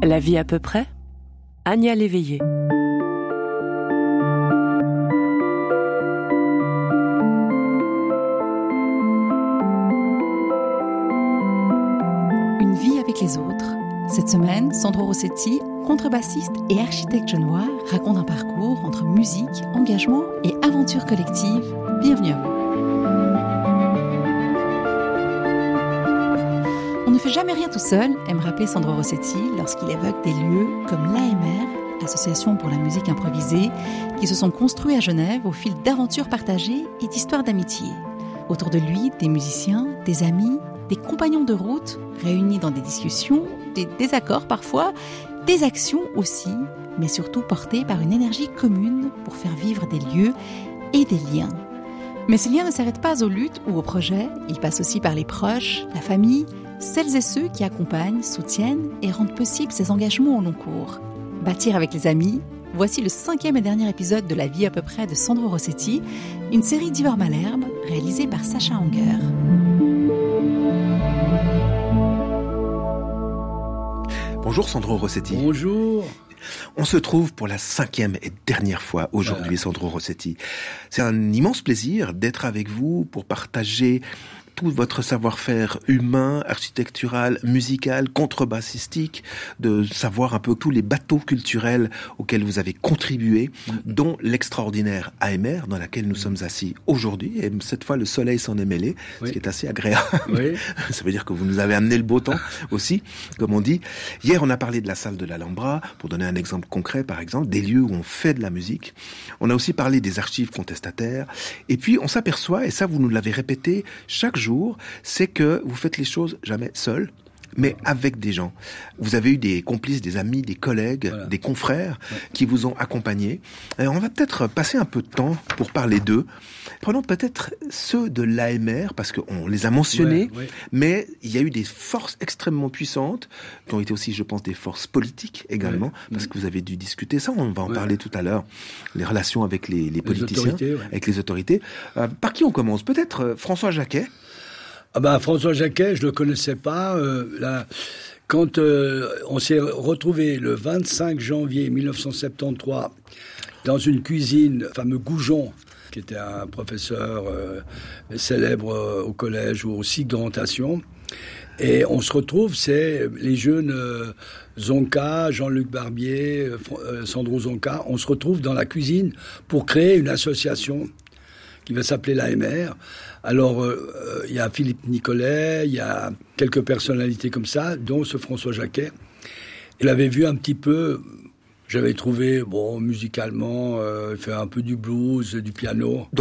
La vie à peu près, Anya Léveillé. Une vie avec les autres. Cette semaine, Sandro Rossetti, contrebassiste et architecte genevois, raconte un parcours entre musique, engagement et aventure collective. Bienvenue à vous. On ne fait jamais rien tout seul, aime rappeler Sandro Rossetti lorsqu'il évoque des lieux comme l'AMR, Association pour la musique improvisée, qui se sont construits à Genève au fil d'aventures partagées et d'histoires d'amitié. Autour de lui, des musiciens, des amis, des compagnons de route, réunis dans des discussions, des désaccords parfois, des actions aussi, mais surtout portés par une énergie commune pour faire vivre des lieux et des liens. Mais ces liens ne s'arrêtent pas aux luttes ou aux projets, ils passent aussi par les proches, la famille, celles et ceux qui accompagnent, soutiennent et rendent possible ces engagements au long cours. Bâtir avec les amis, voici le 5e et dernier épisode de La vie à peu près de Sandro Rossetti, une série d'Ivor Malherbe réalisée par Sacha Anger. Bonjour Sandro Rossetti. Bonjour. On se trouve pour la 5e et dernière fois aujourd'hui, Sandro Rossetti. C'est un immense plaisir d'être avec vous pour partager tout votre savoir-faire humain, architectural, musical, contrebassistique, de savoir un peu tous les bateaux culturels auxquels vous avez contribué, dont l'extraordinaire AMR dans laquelle nous sommes assis aujourd'hui. Et cette fois, le soleil s'en est mêlé, ce qui est assez agréable. Oui. Ça veut dire que vous nous avez amené le beau temps aussi, comme on dit. Hier, on a parlé de la salle de l'Alhambra, pour donner un exemple concret, par exemple, des lieux où on fait de la musique. On a aussi parlé des archives contestataires. Et puis, on s'aperçoit, et ça, vous nous l'avez répété chaque jour, c'est que vous faites les choses jamais seuls, mais avec des gens. Vous avez eu des complices, des amis, des collègues, des confrères qui vous ont accompagnés. Alors on va peut-être passer un peu de temps pour parler d'eux. Prenons peut-être ceux de l'AMR, parce qu'on les a mentionnés, mais il y a eu des forces extrêmement puissantes, qui ont été aussi, je pense, des forces politiques également, parce que vous avez dû discuter ça, on va en parler tout à l'heure, les relations avec les politiciens, avec les autorités. Par qui on commence ? Peut-être François Jacquet. François Jacquet, je le connaissais pas. Quand on s'est retrouvé le 25 janvier 1973 dans une cuisine, le fameux Goujon, qui était un professeur célèbre au collège ou au cycle d'orientation, et on se retrouve, c'est les jeunes Zonka, Jean-Luc Barbier, Sandro Zonka, on se retrouve dans la cuisine pour créer une association qui va s'appeler l'AMR. Alors, il y a Philippe Nicolet, il y a quelques personnalités comme ça, dont ce François Jacquet. Il avait vu un petit peu, j'avais trouvé, musicalement, il fait un peu du blues, du piano.